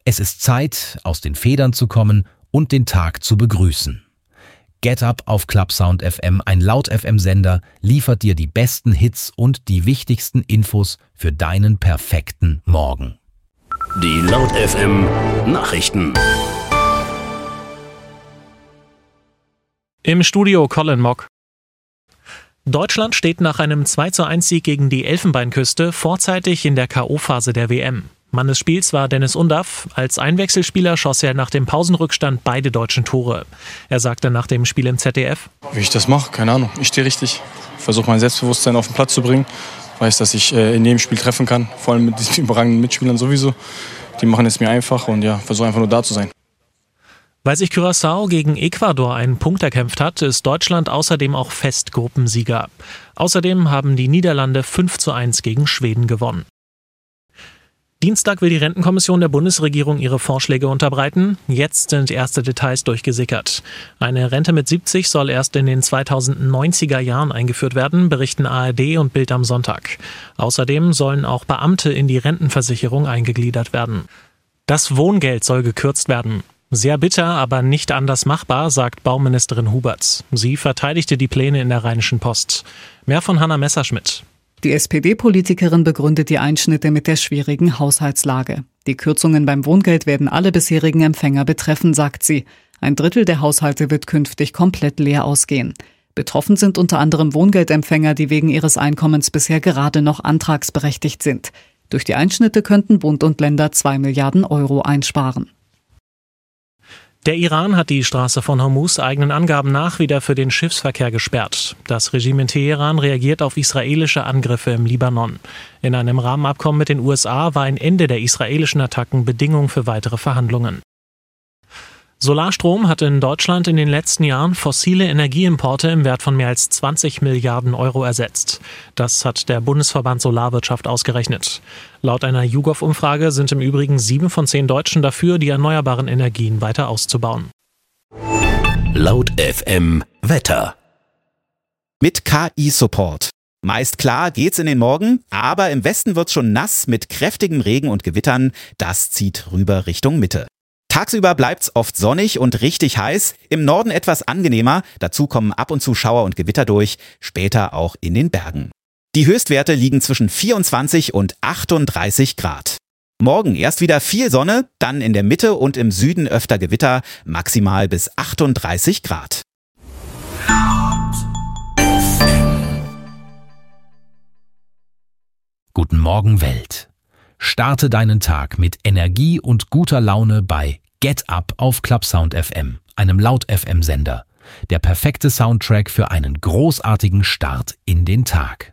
Es ist Zeit, aus den Federn zu kommen und den Tag zu begrüßen. Get Up auf Clubsound FM, ein Laut-FM-Sender, liefert dir die besten Hits und die wichtigsten Infos für deinen perfekten Morgen. Die Laut-FM Nachrichten. Im Studio Colin Mock. Deutschland steht nach einem 2:1-Sieg gegen die Elfenbeinküste vorzeitig in der K.O.-Phase der WM. Mann des Spiels war Dennis Undaff. Als Einwechselspieler schoss er nach dem Pausenrückstand beide deutschen Tore. Er sagte nach dem Spiel im ZDF: Wie ich das mache, keine Ahnung. Ich stehe richtig. Versuche mein Selbstbewusstsein auf den Platz zu bringen. Weiß, dass ich in jedem Spiel treffen kann. Vor allem mit diesen überragenden Mitspielern sowieso. Die machen es mir einfach und versuche einfach nur da zu sein. Weil sich Curaçao gegen Ecuador einen Punkt erkämpft hat, ist Deutschland außerdem auch fest Gruppensieger. Außerdem haben die Niederlande 5:1 gegen Schweden gewonnen. Dienstag will die Rentenkommission der Bundesregierung ihre Vorschläge unterbreiten. Jetzt sind erste Details durchgesickert. Eine Rente mit 70 soll erst in den 2090er Jahren eingeführt werden, berichten ARD und Bild am Sonntag. Außerdem sollen auch Beamte in die Rentenversicherung eingegliedert werden. Das Wohngeld soll gekürzt werden. Sehr bitter, aber nicht anders machbar, sagt Bauministerin Huberts. Sie verteidigte die Pläne in der Rheinischen Post. Mehr von Hanna Messerschmidt. Die SPD-Politikerin begründet die Einschnitte mit der schwierigen Haushaltslage. Die Kürzungen beim Wohngeld werden alle bisherigen Empfänger betreffen, sagt sie. 1/3 der Haushalte wird künftig komplett leer ausgehen. Betroffen sind unter anderem Wohngeldempfänger, die wegen ihres Einkommens bisher gerade noch antragsberechtigt sind. Durch die Einschnitte könnten Bund und Länder 2 Milliarden Euro einsparen. Der Iran hat die Straße von Hormuz eigenen Angaben nach wieder für den Schiffsverkehr gesperrt. Das Regime in Teheran reagiert auf israelische Angriffe im Libanon. In einem Rahmenabkommen mit den USA war ein Ende der israelischen Attacken Bedingung für weitere Verhandlungen. Solarstrom hat in Deutschland in den letzten Jahren fossile Energieimporte im Wert von mehr als 20 Milliarden Euro ersetzt. Das hat der Bundesverband Solarwirtschaft ausgerechnet. Laut einer YouGov-Umfrage sind im Übrigen 7 von 10 Deutschen dafür, die erneuerbaren Energien weiter auszubauen. Laut FM Wetter. Mit KI-Support. Meist klar geht's in den Morgen, aber im Westen wird's schon nass mit kräftigem Regen und Gewittern. Das zieht rüber Richtung Mitte. Tagsüber bleibt's oft sonnig und richtig heiß, im Norden etwas angenehmer, dazu kommen ab und zu Schauer und Gewitter durch, später auch in den Bergen. Die Höchstwerte liegen zwischen 24 und 38 Grad. Morgen erst wieder viel Sonne, dann in der Mitte und im Süden öfter Gewitter, maximal bis 38 Grad. Guten Morgen Welt. Starte deinen Tag mit Energie und guter Laune bei Get Up auf Clubsound FM, einem Laut-FM-Sender. Der perfekte Soundtrack für einen großartigen Start in den Tag.